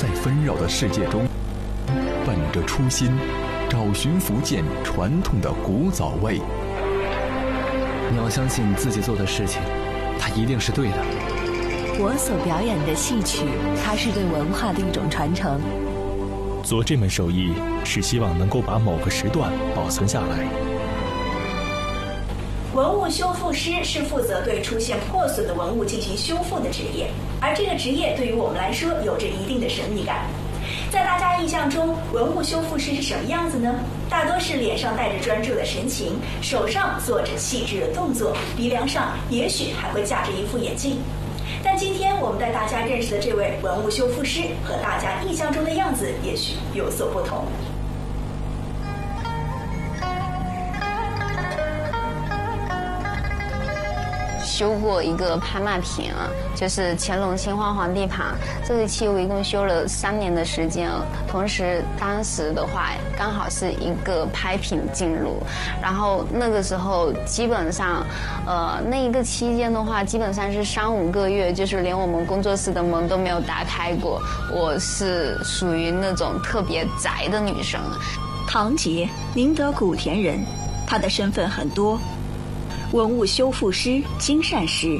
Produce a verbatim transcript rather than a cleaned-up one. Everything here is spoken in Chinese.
在纷扰的世界中，本着初心，找寻福建传统的古早味。 你要相信自己做的事情，它一定是对的。 我所表演的戏曲，它是对文化的一种传承。 做这门手艺是希望能够把某个时段保存下来。 文物修复师是负责对出现破损的文物进行修复的职业，而这个职业对于我们来说有着一定的神秘感。在大家印象中，文物修复师是什么样子呢？大多是脸上带着专注的神情，手上做着细致的动作，鼻梁上也许还会架着一副眼镜。但今天我们带大家认识的这位文物修复师和大家印象中的样子也许有所不同。 修过一个拍卖品啊，就是乾隆兴化皇帝盘，这个漆我一共修了三年的时间，同时当时的话刚好是一个拍品进入，然后那个时候基本上，呃，那一个期间的话，基本上是三五个月，就是连我们工作室的门都没有打开过。我是属于那种特别宅的女生。 唐杰，宁德古田人，他的身份很多。文物修复师、金善师、